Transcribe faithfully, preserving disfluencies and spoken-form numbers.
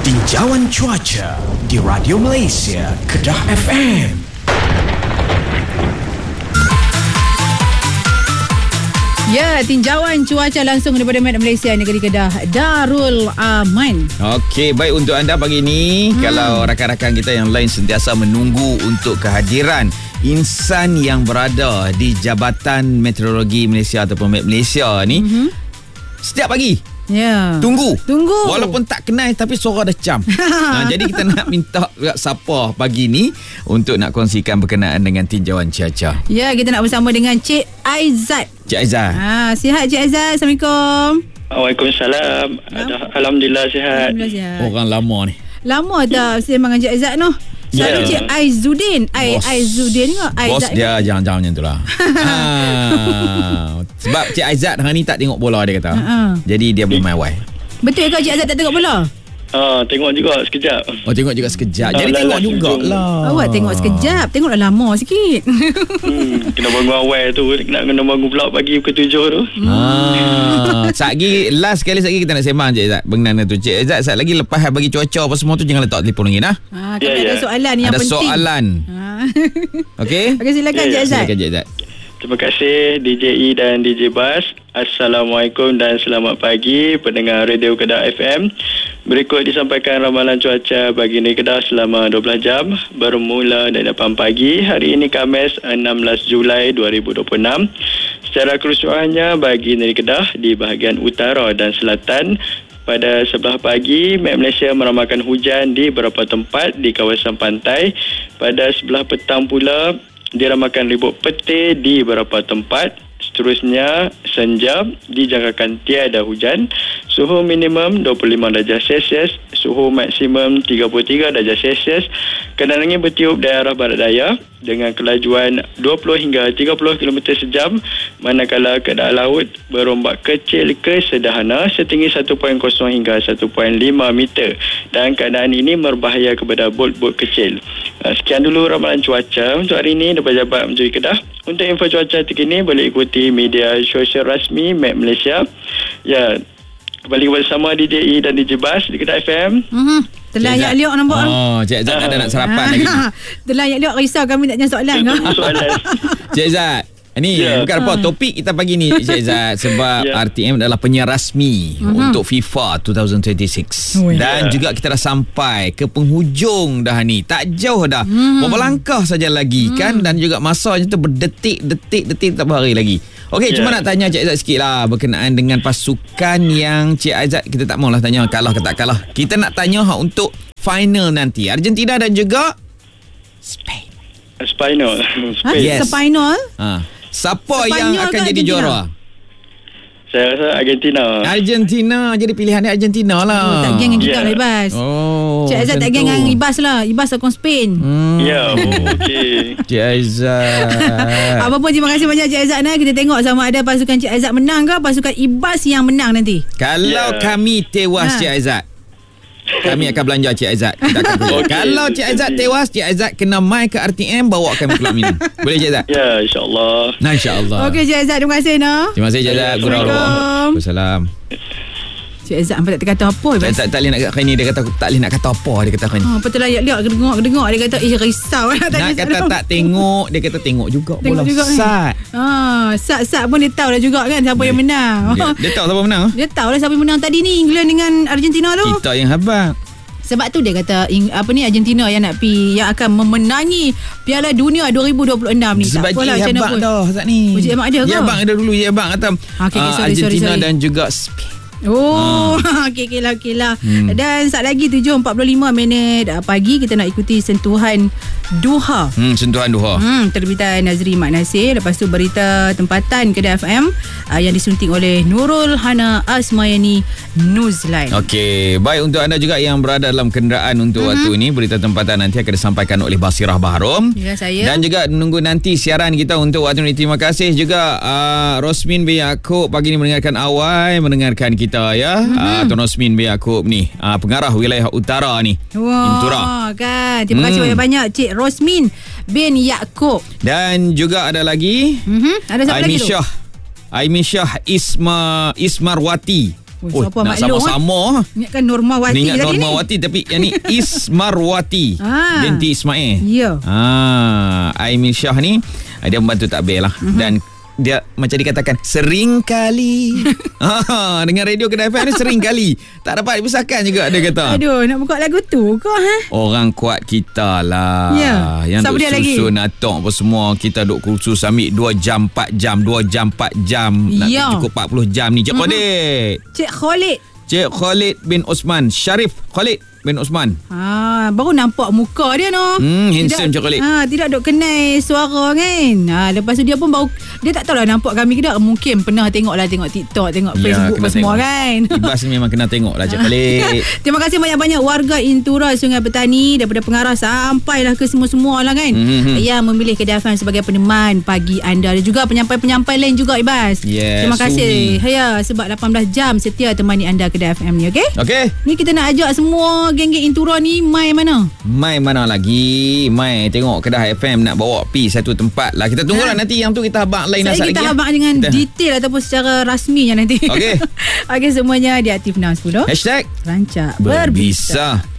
Tinjauan cuaca di Radio Malaysia, Kedah F M. Ya, tinjauan cuaca langsung daripada Met Malaysia, negeri Kedah, Darul Aman. Okey, baik untuk anda pagi ni. Hmm. Kalau rakan-rakan kita yang lain sentiasa menunggu untuk kehadiran insan yang berada di Jabatan Meteorologi Malaysia ataupun Met Malaysia ni, hmm. setiap pagi Ya. Tunggu. Tunggu. Walaupun tak kenal tapi suara dah cam. Nah, jadi kita nak minta siapa pagi ni untuk nak kongsikan berkenaan dengan tinjauan cuaca. Ya, kita nak bersama dengan Cik Aizat. Cik Aizat. Ha, sihat Cik Aizat. Assalamualaikum. Waalaikumsalam. Alhamdulillah sihat. Alhamdulillah sihat. Orang lama ni. Lama dah sembang dengan Cik Aizat noh. Selalu yeah. Cik Aizuddin Ai, Aizuddin ke Bos dia jangan-jangan macam tu lah. ha. Sebab Cik Aizat hari ni tak tengok bola, dia kata. uh-uh. Jadi dia belum main wai. Betul ke Cik Aizat tak tengok bola? Ah, tengok juga sekejap. Oh, tengok juga sekejap. Jadi Lala tengok jugalah. Awak tengok sekejap. Tengoklah lama sikit. hmm, Kena bangun awal tu. Nak kena bangun pula pagi pukul tujuh tu. Ah, Sat lagi, last kali sat lagi kita nak sembang Cik Aizat berkenaan tu. Cik Aizat, sat lagi lepas bagi cuaca apa semua tu, jangan letak telefon lagi nah. Ah, yeah, ada yeah. soalan yang ada penting. Ada soalan. Okey. Okey, silakan yeah, Cik Aizat. Silakan Cik Aizat. Terima kasih D J E dan D J Bas. Assalamualaikum dan selamat pagi pendengar Radio Kedah F M. Berikut disampaikan ramalan cuaca bagi negeri Kedah selama dua belas jam bermula dari lapan pagi hari ini Khamis enam belas Julai dua ribu dua puluh enam. Secara keseluruhannya bagi negeri Kedah di bahagian utara dan selatan, pada sebelah pagi Met Malaysia meramalkan hujan di beberapa tempat di kawasan pantai. Pada sebelah petang pula diramalkan ribut petir di beberapa tempat. Seterusnya, senja dijangkakan tiada hujan. Suhu minimum dua puluh lima darjah Celsius, suhu maksimum tiga puluh tiga darjah Celsius. Keadaan angin bertiup daerah barat daya dengan kelajuan dua puluh hingga tiga puluh kilometer sejam, manakala keadaan laut berombak kecil ke sederhana setinggi satu perpuluhan kosong hingga satu perpuluhan lima meter, dan keadaan ini berbahaya kepada bot-bot kecil. Sekian dulu ramalan cuaca untuk hari ini daripada Jabat Menteri Kedah. Untuk info cuaca terkini boleh ikuti media sosial rasmi Met Malaysia. Ya, kembali bersama D J E dan D J Bas di Kedah F M. Mm-hmm. Telah ayat liok nampak. Oh, Cik Aizat ada nak sarapan lagi. Telah ayat liok, risau kami tak tanya soalan. Soalan. Cik Aizat, ini yeah. bukan apa topik kita pagi ni Cik Aizat, sebab yeah. R T M adalah penyiar rasmi uh-huh. untuk FIFA dua ribu dua puluh enam. Oh, dan yeah. juga kita dah sampai ke penghujung dah ni. Tak jauh dah. Hmm. Beberapa langkah saja lagi hmm. kan, dan juga masanya tu berdetik-detik-detik tak berhari lagi. Okey, yeah. cuma nak tanya Cik Aizat sikit lah berkenaan dengan pasukan yang Cik Aizat, kita tak maulah tanya kalah ke tak kalah. Kita nak tanya ha, untuk final nanti, Argentina dan juga Spain. Spinal. Ha? Yes. Spinal? Ha. Siapa Spanyol yang akan jadi Argentina? juara? Saya rasa Argentina. Argentina. Jadi pilihan dia Argentina lah. Oh, tak geng dengan kita yeah. lah Ibas. Oh, Cik Aizat tak geng dengan Ibas lah. Ibas akan Spain. Hmm. Ya, yeah, okey. Cik Aizat. Apa pun, terima kasih banyak Cik Aizat. Nah. Kita tengok sama ada pasukan Cik Aizat menang ke pasukan Ibas yang menang nanti. Kalau yeah. kami tewas ha. Cik Aizat, kami akan belanja Cik Aizat. Kita akan okay. Kalau Cik Aizat tewas, Cik Aizat kena mai ke R T M, bawa kami keluar minum. Boleh Cik Aizat? Ya, insyaAllah. Nah, insyaAllah. Okey Cik Aizat, terima kasih no. Terima kasih Cik Aizat. Assalamualaikum. Waalaikumsalam. Cik Aizat sampai tak kata apa. Tak, tak, tak boleh nak kata ni. Dia kata tak boleh nak kata apa. Dia kata ni. Ha, apa tu lah lihat kedengok-kedengok. Dia kata eh risau. Nak kata tak tengok, dia kata tengok juga. Tengok bola juga sat. Ha, sat-sat pun dia tahu dah juga kan siapa dia, yang menang. Dia, dia tahu siapa menang. Dia tahu lah siapa yang menang tadi ni, England dengan Argentina tu. Kita yang hebat. Sebab tu dia kata apa ni, Argentina yang nak pi yang akan memenangi Piala Dunia dua ribu dua puluh enam ni. Sebab tak apalah macam mana pun. dah saat ni. Oh, Cik Abang ada ke? Ya Abang ada dulu. Ya Abang kata okay, okay, uh, sorry, Argentina sorry, sorry. dan juga Spain. Oh, ha. okey okey lah okey lah. Hmm. Dan saat lagi tujuh empat puluh lima minit pagi kita nak ikuti sentuhan Duha. Hmm, sentuhan Duha. Hmm, terbitan Nazri Mak Nasir. Lepas tu berita tempatan Kedah F M uh, yang disunting oleh Nurul Hana Asmayani Nuzlan. Okey, baik untuk anda juga yang berada dalam kenderaan untuk mm-hmm. waktu ini, berita tempatan nanti akan disampaikan oleh Basirah Bahrom. Ya, saya. Dan juga menunggu nanti siaran kita untuk waktu ini. Terima kasih juga uh, Rosmin bin Yaakob pagi ini mendengarkan awal, mendengarkan kita ya. Mm-hmm. uh, Tuan Rosmin bin Yaakob ni uh, pengarah wilayah utara ni. Wah, Intura. Kan. Terima kasih hmm. banyak-banyak Cik Rosmin bin Yaakob. Dan juga ada lagi mm-hmm. Ada siapa lagi tu? Aisyah Aisyah Isma Ismarwati. Oh, siapa nak maklum, sama-sama. Ingatkan Normawati Ni ingat tadi Normawati ni. tapi yang ni Ismarwati Ah. binti Ismail. Ya. Ah, Aimin Shah ni dia membantu takbir lah. Mm-hmm. Dan dia macam dikatakan sering kali ha, dengan radio Kedah F M ni sering kali tak dapat dibesarkan juga dia kata. Aduh, nak buka lagu tu kau ha? Orang kuat kita lah. Ya. Yang Siapa duk dia lagi? susun atok apa semua. Kita duk kursus ambil dua jam empat jam dua jam empat jam nak Ya. cukup empat puluh jam ni. Cik Mhm. Khalid Cik Khalid. Cik Khalid bin Osman Syarif Khalid bin Osman. Ha, baru nampak muka dia no. Hmm, handsome Cik Khalid. Ha, tidak dok kenal suara kan. Ha, lepas tu dia pun baru dia tak tahulah nampak kami ke tak. Mungkin pernah tengok lah, tengok TikTok, tengok Ya, Facebook kena apa semua tengok. kan. Ibas ni memang kena tengok lah Cik Khalid. Terima kasih banyak-banyak warga Intura Sungai Petani daripada pengarah sampailah ke semua-semua lah kan. Mhm. Yang memilih Kedah F M sebagai peneman pagi anda dan juga penyampai-penyampai lain juga Ibas. Yes, Terima kasih. Sumi. Ya, sebab lapan belas jam setia temani anda Kedah F M ni, okey? Okey. Ni kita nak ajak semua geng-geng Intura ni mai mana? Mai mana lagi? Mai tengok Kedah F M nak bawa pi satu tempat lah. Kita tunggulah Ha. nanti yang tu kita habaq lain Saya asal kita lagi. habaq dengan Kita- detail ataupun secara rasminya nanti. Okey. Okey, semuanya di Aktif enam sepuluh. Hashtag Rancak berbisa.